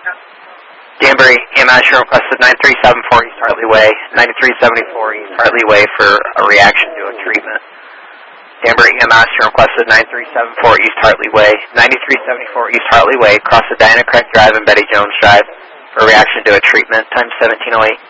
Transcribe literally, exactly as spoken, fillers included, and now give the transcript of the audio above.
Danbury E M S, you're requested nine three seven four East Hartley Way, ninety-three seventy-four East Hartley Way for a reaction to a treatment. Danbury E M S, you're requested nine three seven four East Hartley Way, ninety-three seventy-four East Hartley Way, across the Diana Craig Drive and Betty Jones Drive for a reaction to a treatment, time seventeen oh eight.